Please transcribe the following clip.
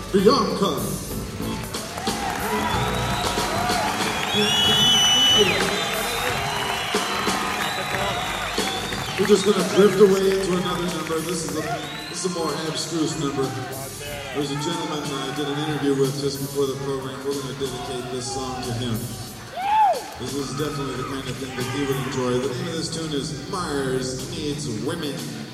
Bianca. We're just going to drift away into another number. This is a more abstruse number. There's a gentleman that I did an interview with just before the program. We're going to dedicate this song to him. This is definitely the kind of thing that he would enjoy. The name of this tune is Mars Needs Women.